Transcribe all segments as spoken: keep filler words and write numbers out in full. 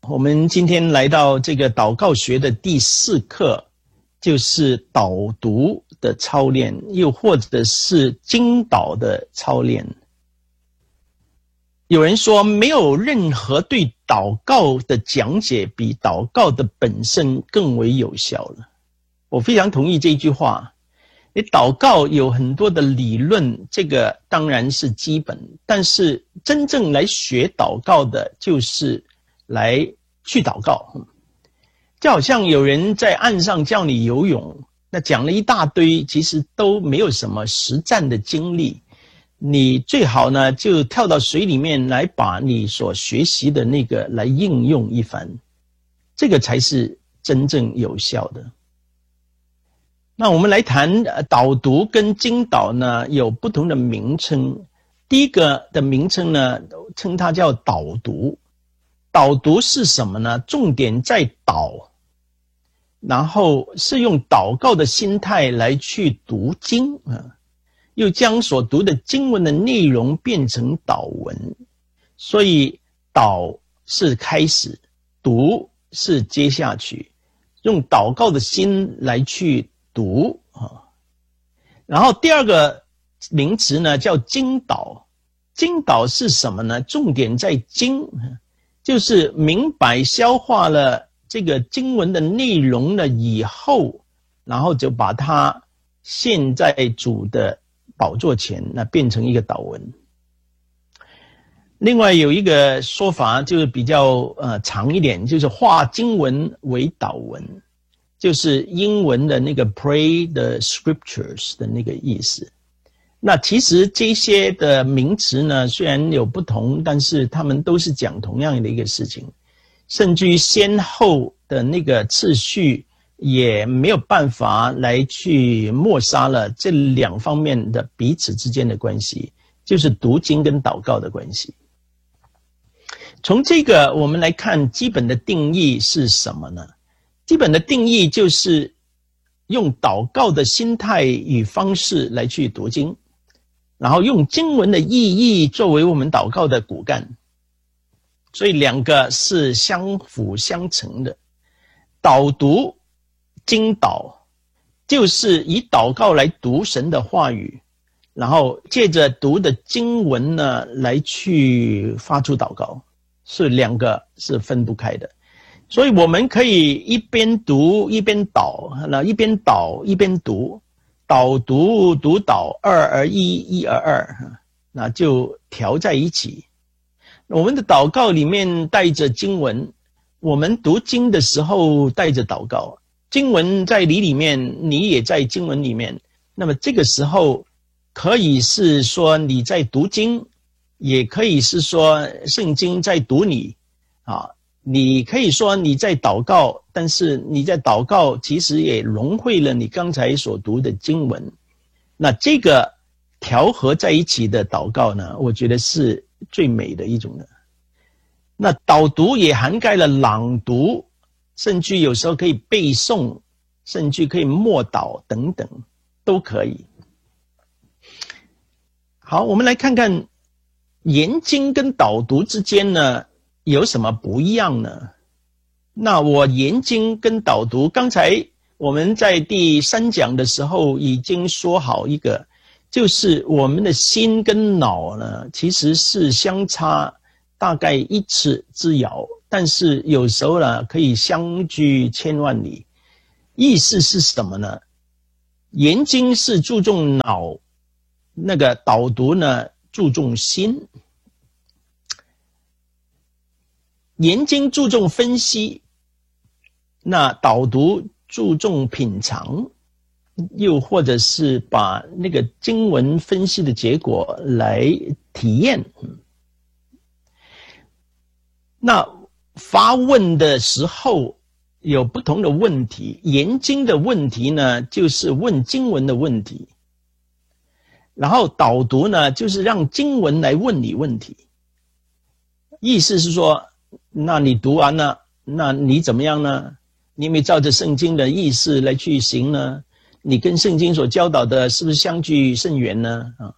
我们今天来到这个祷告学的第四课，就是导读的操练，又或者是经导的操练。有人说，没有任何对祷告的讲解比祷告的本身更为有效了。我非常同意这句话。你祷告有很多的理论，这个当然是基本，但是真正来学祷告的就是来去祷告。就好像有人在岸上叫你游泳，那讲了一大堆，其实都没有什么实战的经历。你最好呢就跳到水里面来，把你所学习的那个来应用一番，这个才是真正有效的。那我们来谈导读跟经导呢，有不同的名称。第一个的名称呢，称它叫导读。导读是什么呢？重点在导，然后是用祷告的心态来去读经啊，又将所读的经文的内容变成祷文。所以导是开始，读是接下去，用祷告的心来去读啊。然后第二个名词呢叫经导。经导是什么呢？重点在经，就是明白消化了这个经文的内容了以后，然后就把它献在主的宝座前，那变成一个祷文。另外有一个说法就是比较呃长一点，就是化经文为祷文，就是英文的那个 pray the scriptures 的那个意思。那其实这些的名词呢，虽然有不同，但是他们都是讲同样的一个事情，甚至于先后的那个次序也没有办法来去抹杀了这两方面的彼此之间的关系，就是读经跟祷告的关系。从这个我们来看基本的定义是什么呢？基本的定义就是用祷告的心态与方式来去读经，然后用经文的意义作为我们祷告的骨干，所以两个是相辅相成的。导读、经导，就是以祷告来读神的话语，然后借着读的经文呢来去发出祷告，是两个是分不开的。所以我们可以一边读一边导，那一边导一边读，导读读导，二而一，一而二，那就调在一起。我们的祷告里面带着经文，我们读经的时候带着祷告，经文在你里面，你也在经文里面。那么这个时候可以是说你在读经，也可以是说圣经在读你啊。你可以说你在祷告，但是你在祷告其实也融汇了你刚才所读的经文。那这个调和在一起的祷告呢，我觉得是最美的一种的。那导读也涵盖了朗读，甚至有时候可以背诵，甚至可以默祷等等，都可以。好，我们来看看研经跟导读之间呢有什么不一样呢？那我研经跟导读，刚才我们在第三讲的时候已经说好一个，就是我们的心跟脑呢其实是相差大概一尺之遥，但是有时候呢可以相距千万里。意思是什么呢？研经是注重脑，那个导读呢注重心。研经注重分析，那导读注重品尝，又或者是把那个经文分析的结果来体验。那发问的时候有不同的问题，研经的问题呢就是问经文的问题，然后导读呢就是让经文来问你问题。意思是说，那你读完了，那你怎么样呢？你有没有照着圣经的意思来去行呢？你跟圣经所教导的是不是相距甚远呢？啊，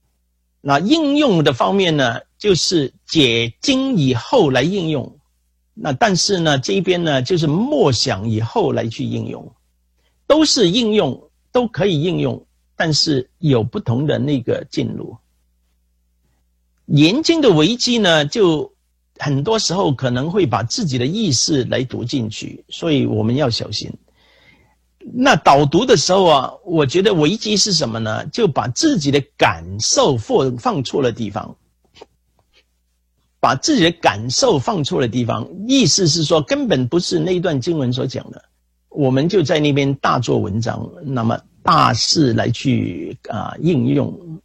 那应用的方面呢，就是解经以后来应用。 那但是呢，这边呢就是默想以后来去应用，都是应用，都可以应用，但是有不同的那个进路。研经的危机呢，就很多时候可能会把自己的意识来读进去，所以我们要小心。那导读的时候啊，我觉得危机是什么呢？就把自己的感受放放错了地方，把自己的感受放错了地方，意思是说根本不是那一段经文所讲的，我们就在那边大做文章，那么大肆来去啊、呃、应用。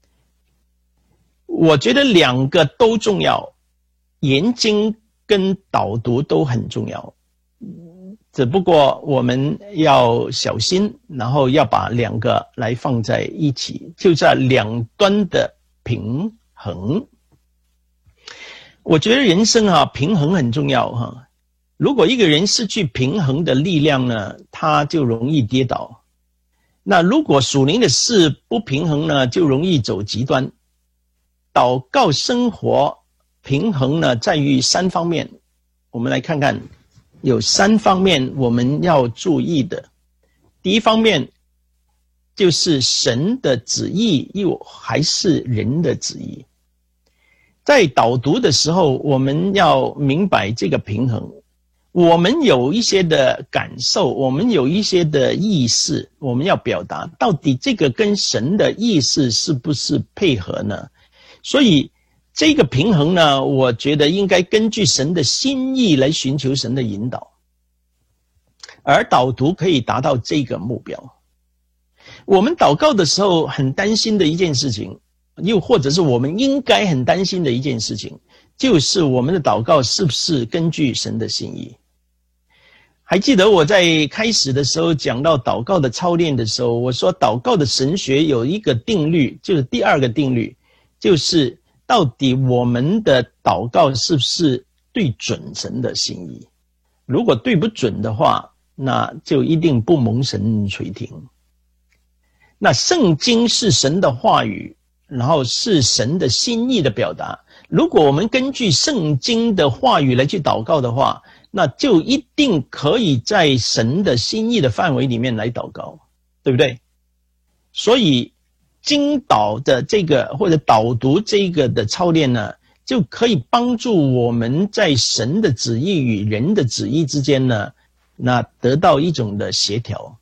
我觉得两个都重要，研经跟导读都很重要。只不过我们要小心，然后要把两个来放在一起，就在两端的平衡。我觉得人生啊，平衡很重要哈。如果一个人失去平衡的力量呢，他就容易跌倒。那如果属灵的事不平衡呢，就容易走极端。祷告生活平衡呢，在于三方面。我们来看看。有三方面我们要注意的。第一方面就是神的旨意又还是人的旨意。在导读的时候，我们要明白这个平衡。我们有一些的感受，我们有一些的意识，我们要表达，到底这个跟神的意思是不是配合呢？所以这个平衡呢，我觉得应该根据神的心意来寻求神的引导，而导读可以达到这个目标。我们祷告的时候很担心的一件事情，又或者是我们应该很担心的一件事情，就是我们的祷告是不是根据神的心意。还记得我在开始的时候讲到祷告的操练的时候，我说祷告的神学有一个定律，就是第二个定律，就是到底我们的祷告是不是对准神的心意。如果对不准的话，那就一定不蒙神垂听。那圣经是神的话语，然后是神的心意的表达。如果我们根据圣经的话语来去祷告的话，那就一定可以在神的心意的范围里面来祷告，对不对？所以经导的这个或者导读这个的操练呢，就可以帮助我们在神的旨意与人的旨意之间呢，那得到一种的协调。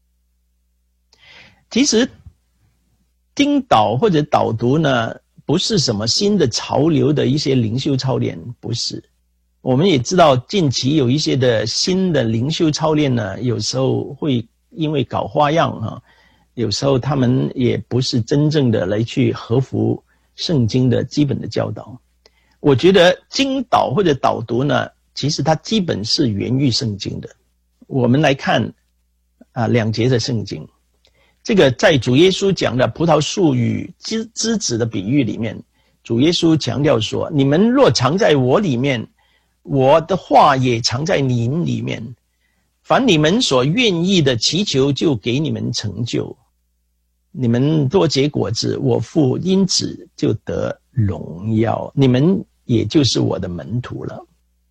其实经导或者导读呢，不是什么新的潮流的一些灵修操练，不是。我们也知道近期有一些的新的灵修操练呢，有时候会因为搞花样啊，有时候他们也不是真正的来去合乎圣经的基本的教导。我觉得经导或者导读呢，其实它基本是源于圣经的。我们来看啊两节的圣经，这个在主耶稣讲的葡萄树与枝枝子的比喻里面，主耶稣强调说，你们若藏在我里面，我的话也藏在你里面，凡你们所愿意的祈求，就给你们成就。你们多结果子，我父因此就得荣耀，你们也就是我的门徒了。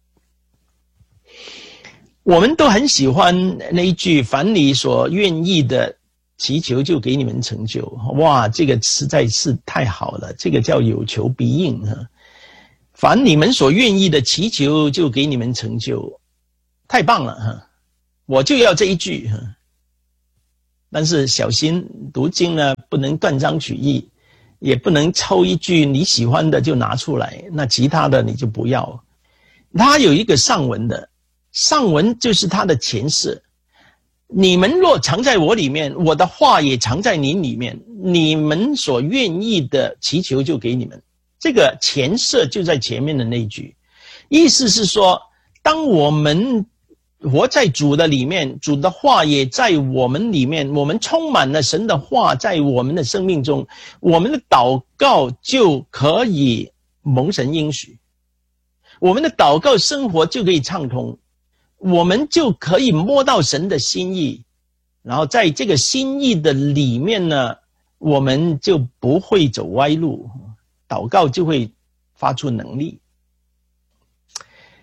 我们都很喜欢那一句，凡你所愿意的祈求，就给你们成就。哇，这个实在是太好了，这个叫有求必应。凡你们所愿意的祈求，就给你们成就，太棒了哈！我就要这一句哈。但是小心读经呢，不能断章取义，也不能抽一句你喜欢的就拿出来，那其他的你就不要。它有一个上文的，上文就是它的前世。你们若藏在我里面，我的话也藏在你里面，你们所愿意的祈求就给你们。这个前设就在前面的那一句，意思是说，当我们活在主的里面，主的话也在我们里面，我们充满了神的话在我们的生命中，我们的祷告就可以蒙神应许，我们的祷告生活就可以畅通，我们就可以摸到神的心意，然后在这个心意的里面呢，我们就不会走歪路，祷告就会发出能力。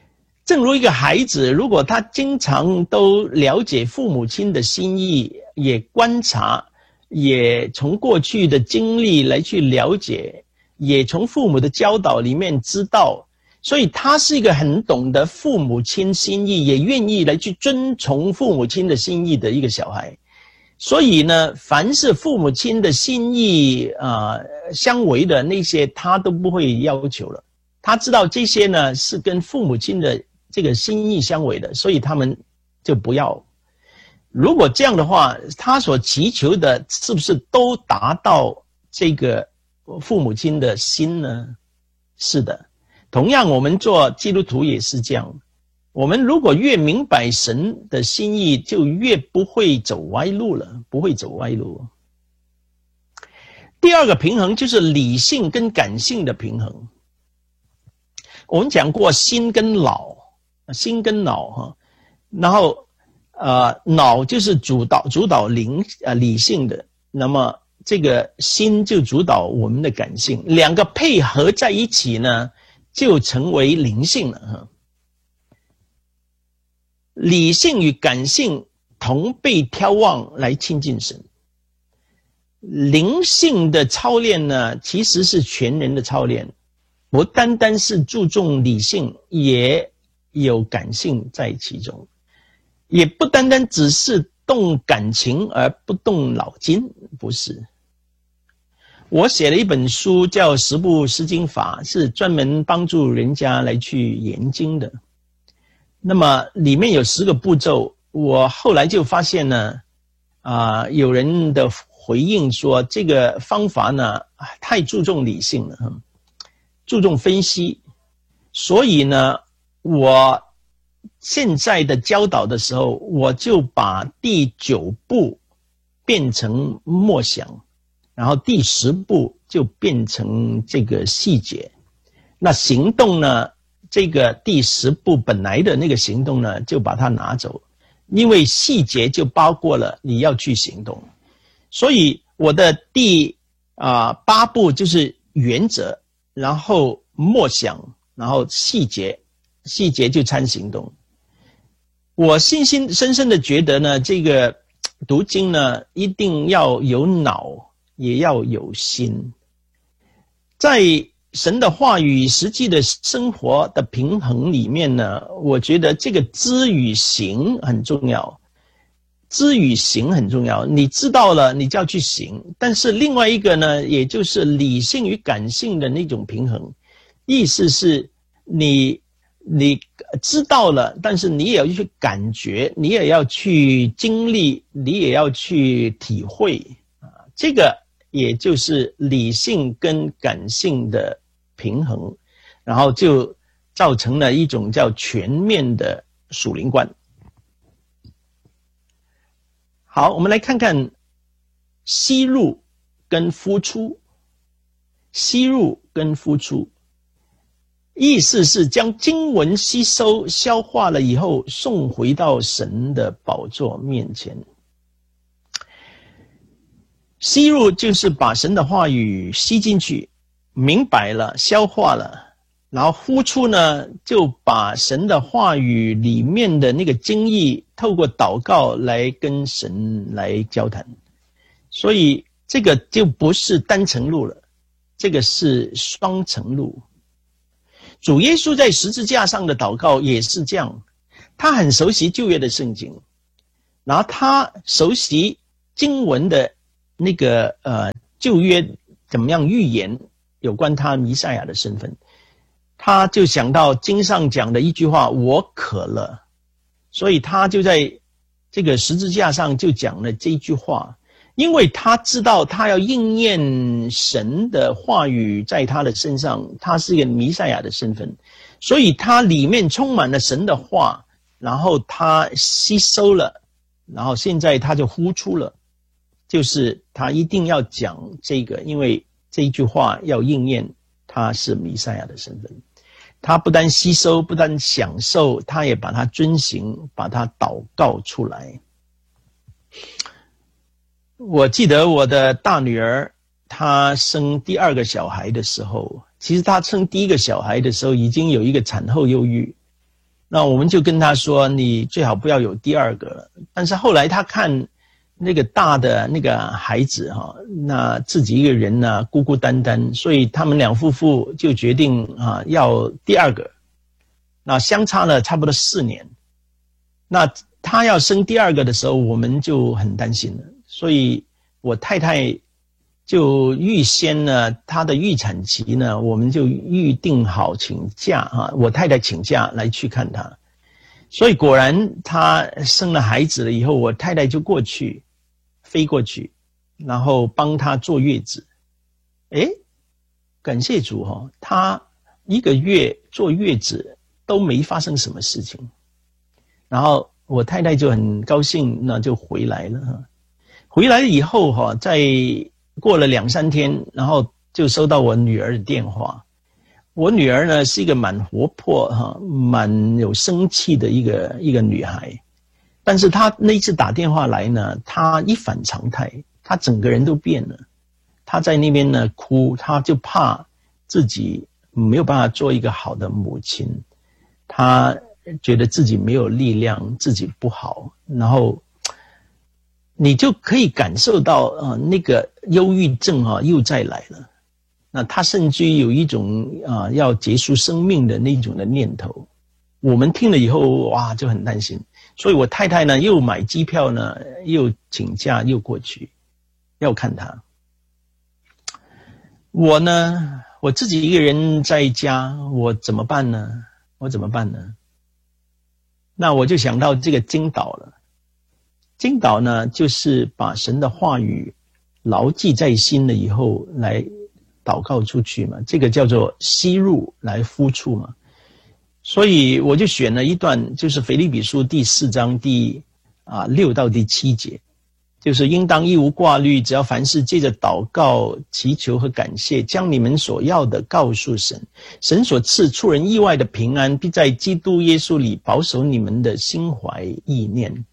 正如一个孩子，如果他经常都了解父母亲的心意，也观察，也从过去的经历来去了解，也从父母的教导里面知道，所以他是一个很懂得父母亲心意，也愿意来去遵从父母亲的心意的一个小孩。所以呢，凡是父母亲的心意啊、呃、相违的那些，他都不会要求了。他知道这些呢是跟父母亲的这个心意相违的，所以他们就不要。如果这样的话，他所祈求的是不是都达到这个父母亲的心呢？是的。同样我们做基督徒也是这样，我们如果越明白神的心意，就越不会走歪路了，不会走歪路。第二个平衡就是理性跟感性的平衡。我们讲过心跟脑，心跟脑哈，然后呃脑就是主导主导灵呃理性的，那么这个心就主导我们的感性，两个配合在一起呢，就成为灵性了哈。理性与感性同被挑旺来亲近神。灵性的操练呢，其实是全人的操练，不单单是注重理性，也有感性在其中，也不单单只是动感情而不动脑筋，不是。我写了一本书叫《十部释经法》，是专门帮助人家来去研经的。那么里面有十个步骤，我后来就发现呢，啊、呃，有人的回应说这个方法呢太注重理性了，注重分析，所以呢，我现在的教导的时候，我就把第九步变成默想，然后第十步就变成这个细节。那行动呢，这个第十步本来的那个行动呢，就把它拿走，因为细节就包括了你要去行动。所以我的第啊、呃、八步就是原则，然后默想，然后细节，细节就参行动。我信心深深的觉得呢，这个读经呢，一定要有脑，也要有心。在神的话语实际的生活的平衡里面呢，我觉得这个知与行很重要。知与行很重要，你知道了你就要去行，但是另外一个呢，也就是理性与感性的那种平衡，意思是你你知道了，但是你也要去感觉，你也要去经历，你也要去体会啊，这个也就是理性跟感性的平衡，然后就造成了一种叫全面的属灵观。好，我们来看看吸入跟呼出。吸入跟呼出，意思是将经文吸收消化了以后，送回到神的宝座面前。吸入就是把神的话语吸进去，明白了，消化了。然后呼出呢，就把神的话语里面的那个经义透过祷告来跟神来交谈。所以这个就不是单程路了，这个是双程路。主耶稣在十字架上的祷告也是这样，他很熟悉旧约的圣经，然后他熟悉经文的那个呃旧约怎么样预言有关他弥赛亚的身份，他就想到经上讲的一句话，我渴了，所以他就在这个十字架上就讲了这一句话，因为他知道他要应验神的话语在他的身上，他是一个弥赛亚的身份，所以他里面充满了神的话，然后他吸收了，然后现在他就呼出了，就是他一定要讲这个，因为这一句话要应验他是弥赛亚的身份。他不但吸收，不但享受，他也把它遵行，把它祷告出来。我记得我的大女儿，她生第二个小孩的时候，其实她生第一个小孩的时候已经有一个产后忧郁， 那我们就跟他说，你最好不要有第二个了。但是后来他看那个大的那个孩子哈，那自己一个人呢孤孤单单，所以他们两夫妇就决定啊要第二个。那相差了差不多四年，那他要生第二个的时候，我们就很担心了，所以我太太就预先呢，她的预产期呢，我们就预定好请假啊，我太太请假来去看她，所以果然她生了孩子了以后，我太太就过去飞过去，然后帮她坐月子。诶，感谢主哈、哦，她一个月坐月子都没发生什么事情，然后我太太就很高兴，那就回来了哈。回来以后哈，在过了两三天，然后就收到我女儿的电话。我女儿呢是一个蛮活泼哈、蛮有生气的一个一个女孩，但是她那一次打电话来呢，她一反常态，她整个人都变了。她在那边呢哭，她就怕自己没有办法做一个好的母亲，她觉得自己没有力量，自己不好，然后你就可以感受到呃那个忧郁症啊又再来了。那他甚至于有一种啊、呃、要结束生命的那种的念头。我们听了以后哇就很担心，所以我太太呢又买机票呢，又请假又过去要看他。我呢我自己一个人在家，我怎么办呢？我怎么办呢？那我就想到这个经祷了。经祷呢，就是把神的话语牢记在心了以后来祷告出去嘛，这个叫做吸入来呼出嘛。所以我就选了一段，就是腓立比书第四章第啊六到第七节，就是应当一无挂虑，只要凡事借着祷告、祈求和感谢，将你们所要的告诉神，神所赐出人意外的平安，必在基督耶稣里保守你们的心怀意念。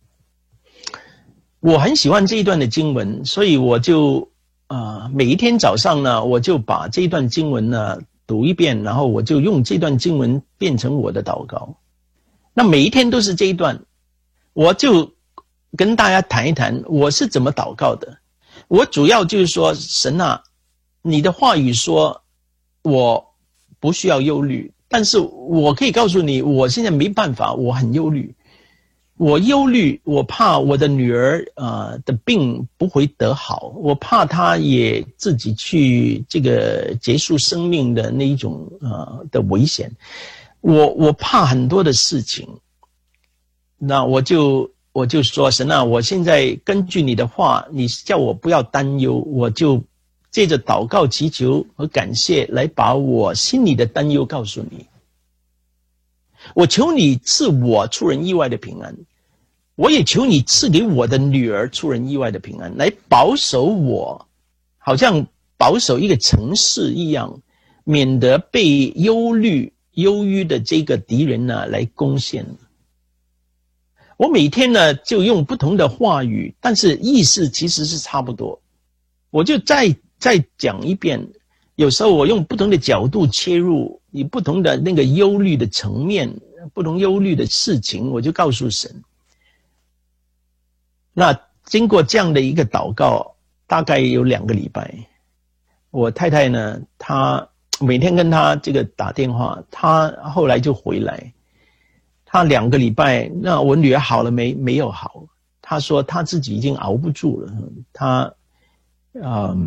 我很喜欢这一段的经文，所以我就呃每一天早上呢，我就把这一段经文呢读一遍，然后我就用这段经文变成我的祷告。那每一天都是这一段，我就跟大家谈一谈我是怎么祷告的。我主要就是说，神啊，你的话语说我不需要忧虑，但是我可以告诉你，我现在没办法，我很忧虑。我忧虑，我怕我的女儿呃的病不会得好，我怕她也自己去这个结束生命的那一种呃的危险，我我怕很多的事情。那我就我就说，神啊，我现在根据你的话，你叫我不要担忧，我就借着祷告祈求和感谢来把我心里的担忧告诉你。我求你赐我出人意外的平安，我也求你赐给我的女儿出人意外的平安，来保守我，好像保守一个城市一样，免得被忧虑、忧郁的这个敌人呢来攻陷。我每天呢就用不同的话语，但是意思其实是差不多。我就再再讲一遍，有时候我用不同的角度切入，以不同的那个忧虑的层面，不同忧虑的事情，我就告诉神。那经过这样的一个祷告，大概有两个礼拜，我太太呢，她每天跟她这个打电话，她后来就回来。她两个礼拜，那我女儿好了没？没有好。她说她自己已经熬不住了，她，嗯。